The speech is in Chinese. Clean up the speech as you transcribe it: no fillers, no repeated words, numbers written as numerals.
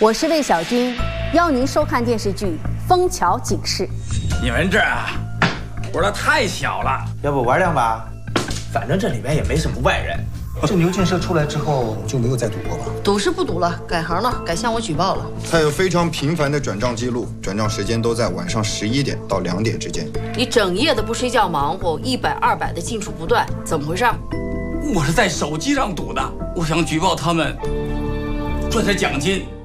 我是魏小军，邀您收看电视剧《枫桥警示》。 你们这玩的太小了， 要不玩两把？反正这里面也没什么外人。 这牛建设出来之后就没有再赌过吧？ 赌是不赌了，改行了，改向我举报了。 他有非常频繁的转账记录，转账时间都在晚上11点到2点之间。 你整夜的不睡觉忙活，100、200的进出不断，怎么回事？ 我是在手机上赌的，我想举报他们赚点奖金。